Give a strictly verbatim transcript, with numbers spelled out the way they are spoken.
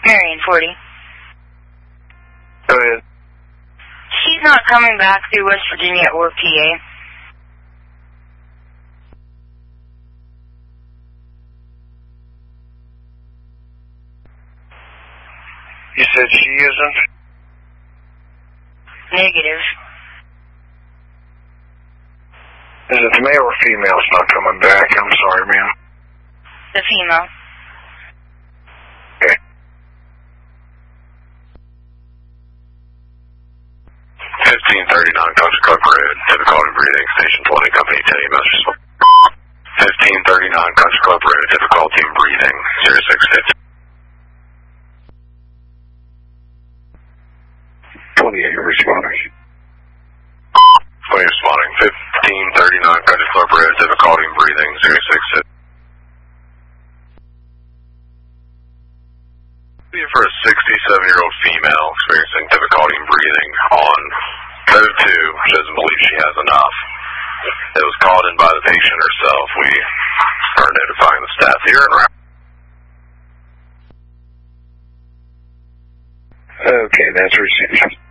Marion forty. Go ahead. She's not coming back through West Virginia or P A. You said she isn't? Negative. Is it the male or female that's not coming back? I'm sorry, ma'am. The female. Okay. fifteen thirty-nine Country Club Road, difficulty breathing, station twenty, company ten, message. fifteen thirty-nine Country Club Road, difficulty in breathing, zero six fifty. twenty-eight responding. twenty responding, fifteen thirty-nine Country Club Road, difficulty in breathing, zero six fifty. For a sixty-seven-year-old female experiencing difficulty in breathing on code two. She doesn't believe she has enough. It was called in by the patient herself. We are notifying the staff here and around. Okay, that's received.